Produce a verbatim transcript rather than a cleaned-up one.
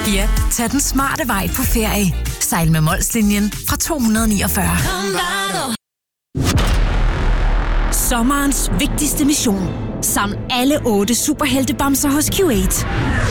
Ja, tag den smarte vej på ferie. Sejl med Molslinjen fra to hundrede og niogfyrre. Sommerens vigtigste mission. Saml alle otte superheltebamser hos Q otte.